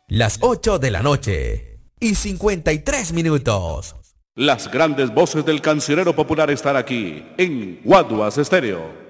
Las 8 de la noche y 53 minutos. Las grandes voces del cancionero popular están aquí en Guaduas Estéreo.